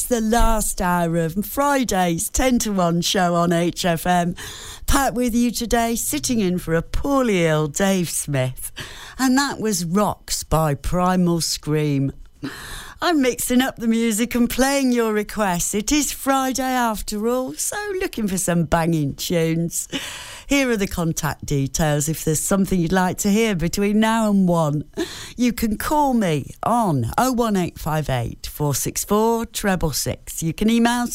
the last hour of Friday's 10 to 1 show on HFM. Pat with you today, sitting in for a poorly ill Dave Smith. And that was Rocks by Primal Scream. I'm mixing up the music and playing your requests. It is Friday after all, so looking for some banging tunes. Here are the contact details if there's something you'd like to hear between now and 1. You can call me on 01858 464 666. You can email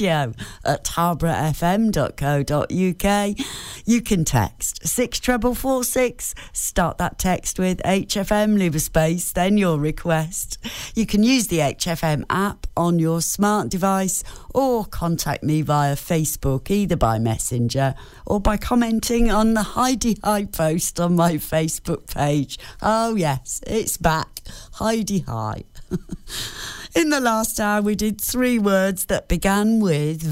studio@harbourfm.co.uk. You can text 64446. Start that text with HFM, leave a space, then your request. You can use the HFM app on your smart device or contact me via Facebook, either by Messenger or by commenting on the Heidi High post on my Facebook page. Oh yes, it's back. Heidi High. In the last hour, we did 3 words that began with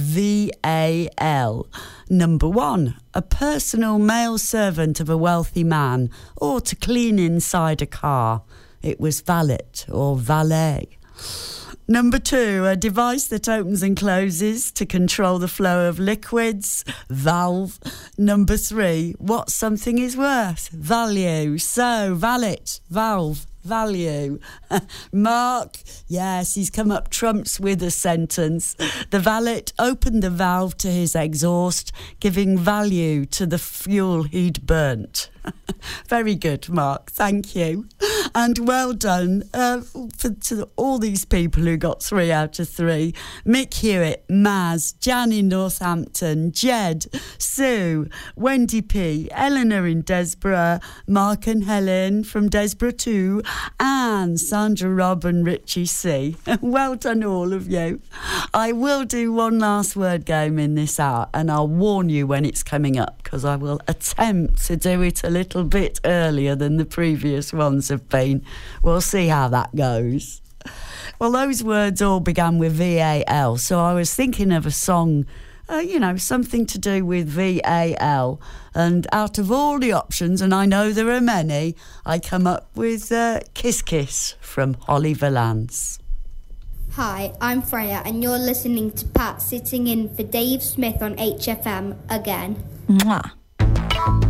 VAL. Number 1, a personal male servant of a wealthy man, or to clean inside a car. It was valet or valet. Number 2, a device that opens and closes to control the flow of liquids, valve. Number 3, what something is worth, value. So, valet, valve, value. Mark, yes, he's come up trumps with a sentence. The valet opened the valve to his exhaust, giving value to the fuel he'd burnt. Very good, Mark. Thank you. And well done to all these people who got 3 out of 3. Mick Hewitt, Maz, Jan in Northampton, Jed, Sue, Wendy P, Eleanor in Desborough, Mark and Helen from Desborough too, and Sandra, Rob and Richie C. Well done, all of you. I will do one last word game in this hour, and I'll warn you when it's coming up, because I will attempt to do it a little bit earlier than the previous ones have been. We'll see how that goes. Well, those words all began with VAL, so I was thinking of a song, something to do with VAL. And out of all the options, and I know there are many, I come up with Kiss Kiss from Holly Valance. Hi, I'm Freya, and you're listening to Pat sitting in for Dave Smith on HFM again. Mwah.